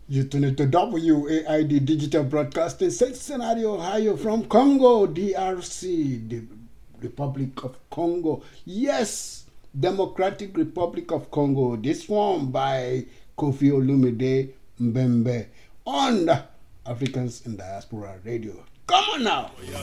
You tune into WAID Digital Broadcasting, Cincinnati, Ohio, from Congo, DRC, the Republic of Congo. Yes, Democratic Republic of Congo. This one by Kofi Olumide Mbembe on Africans in Diaspora Radio. Come on now.